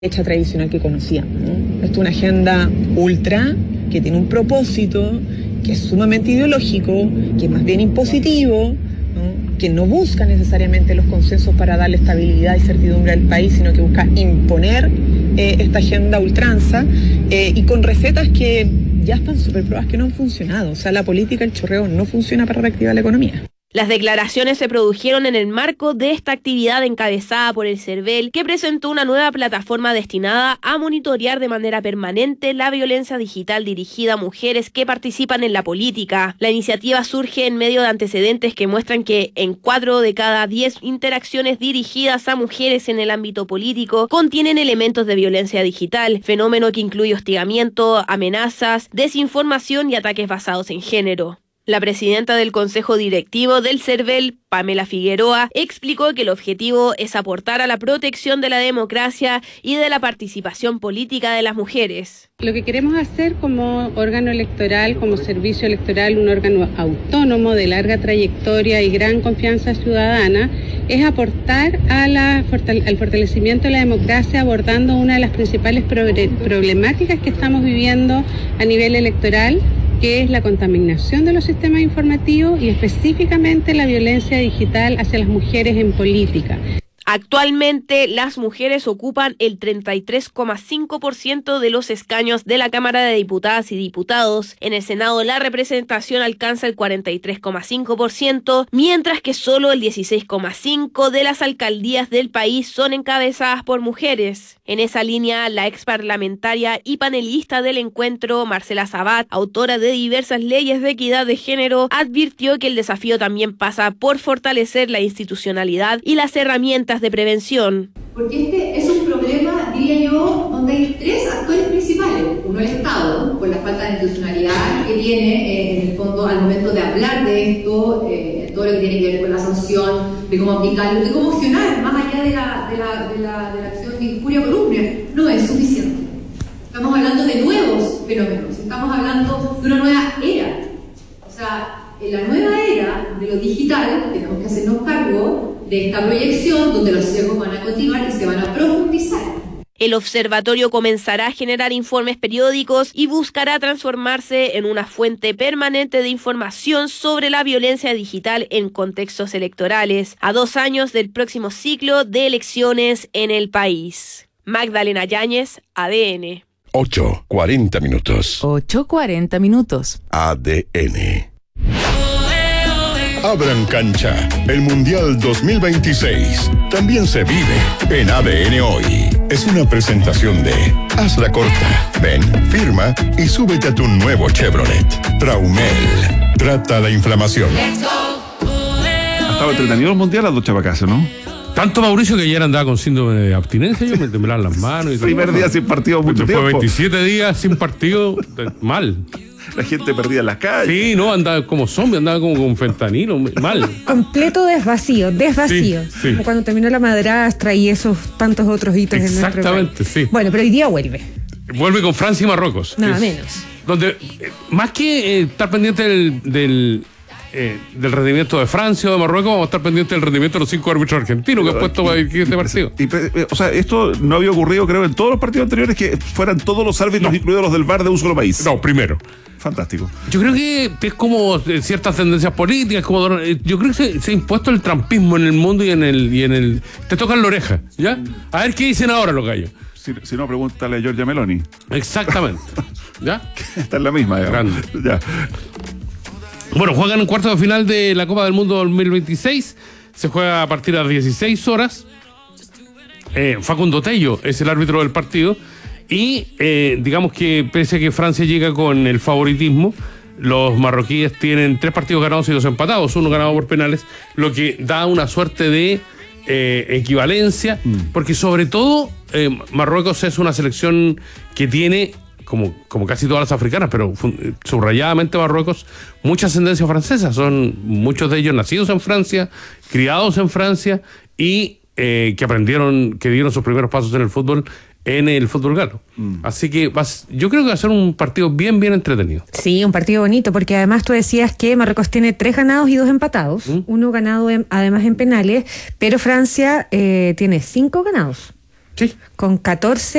derecha tradicional que conocíamos, ¿no? Esto es una agenda ultra que tiene un propósito, que es sumamente ideológico, que es más bien impositivo, ¿no? Que no busca necesariamente los consensos para darle estabilidad y certidumbre al país, sino que busca imponer esta agenda ultranza y con recetas que ya están súper probadas que no han funcionado. O sea, la política, el chorreo no funciona para reactivar la economía. Las declaraciones se produjeron en el marco de esta actividad encabezada por el CERVEL, que presentó una nueva plataforma destinada a monitorear de manera permanente la violencia digital dirigida a mujeres que participan en la política. La iniciativa surge en medio de antecedentes que muestran que en 4 de cada 10 interacciones dirigidas a mujeres en el ámbito político contienen elementos de violencia digital, fenómeno que incluye hostigamiento, amenazas, desinformación y ataques basados en género. La presidenta del Consejo Directivo del CERVEL, Pamela Figueroa, explicó que el objetivo es aportar a la protección de la democracia y de la participación política de las mujeres. Lo que queremos hacer como órgano electoral, como servicio electoral, un órgano autónomo de larga trayectoria y gran confianza ciudadana, es aportar al fortalecimiento de la democracia abordando una de las principales problemáticas que estamos viviendo a nivel electoral, que es la contaminación de los sistemas informativos y específicamente la violencia digital hacia las mujeres en política. Actualmente, las mujeres ocupan el 33,5% de los escaños de la Cámara de Diputadas y Diputados. En el Senado, la representación alcanza el 43,5%, mientras que solo el 16,5% de las alcaldías del país son encabezadas por mujeres. En esa línea, la exparlamentaria y panelista del encuentro, Marcela Sabat, autora de diversas leyes de equidad de género, advirtió que el desafío también pasa por fortalecer la institucionalidad y las herramientas de prevención. Porque este es un problema, diría yo, donde hay 3 actores principales. Uno, el Estado, por la falta de institucionalidad que tiene, en el fondo, al momento de hablar de esto, todo lo que tiene que ver con la sanción, de cómo aplicarlo, de cómo accionar, más allá de la acción de injuria columna, no es suficiente. Estamos hablando de nuevos fenómenos, estamos hablando de una nueva era. O sea, en la nueva era de lo digital tenemos que hacernos cargo de esta proyección donde los sesgos van a continuar y se van a profundizar. El observatorio comenzará a generar informes periódicos y buscará transformarse en una fuente permanente de información sobre la violencia digital en contextos electorales, a 2 años del próximo ciclo de elecciones en el país. Magdalena Yáñez, ADN. 8:40 minutos. 8:40 minutos. ADN. Abran cancha. El Mundial 2026 también se vive en ADN Hoy. Es una presentación de Haz la corta. Ven, firma y súbete a tu nuevo Chevrolet. Traumel. Trata la inflamación. Ha estado entretenido el Mundial a dos chavacazos, ¿no? Tanto Mauricio que ayer andaba con síndrome de abstinencia, yo me temblaban las manos. Y Primer día sin partido mucho después tiempo. 27 días sin partido, mal. La gente perdida en las calles. Sí, no, andaba como zombie, andaba como con fentanilo, mal. Completo desvacío. Sí. Como cuando terminó la madrastra y esos tantos otros hitos en nuestro país. Exactamente, sí. Bueno, pero hoy día vuelve. Vuelve con Francia y Marruecos. Nada menos. Donde, más que estar pendiente del rendimiento de Francia o de Marruecos, vamos a estar pendientes del rendimiento de los 5 árbitros argentinos que han puesto para dirigir este partido. O sea, esto no había ocurrido, creo, en todos los partidos anteriores, que fueran todos los árbitros, incluidos los del VAR, de un solo país. No, primero. Fantástico. Yo creo que es como ciertas tendencias políticas, yo creo que se ha impuesto el trampismo en el mundo y en el te tocan la oreja, ¿ya? A ver qué dicen ahora los gallos. Si no, pregúntale a Giorgia Meloni. Exactamente. ¿Ya? Está en la misma, digamos. Grande. Ya. Bueno, juegan en cuartos de final de la Copa del Mundo 2026. Se juega a partir de las 16 horas. Facundo Tello es el árbitro del partido. Y digamos que pese a que Francia llega con el favoritismo, los marroquíes tienen 3 partidos ganados y 2 empatados, 1 ganado por penales, lo que da una suerte de equivalencia, porque sobre todo Marruecos es una selección que tiene, como casi todas las africanas, pero subrayadamente Marruecos, mucha ascendencia francesa. Son muchos de ellos nacidos en Francia, criados en Francia y que dieron sus primeros pasos en el fútbol galo. Así que yo creo que va a ser un partido bien, bien entretenido. Sí, un partido bonito, porque además tú decías que Marruecos tiene 3 ganados y 2 empatados, 1 ganado además en penales, pero Francia tiene 5 ganados. Sí. con 14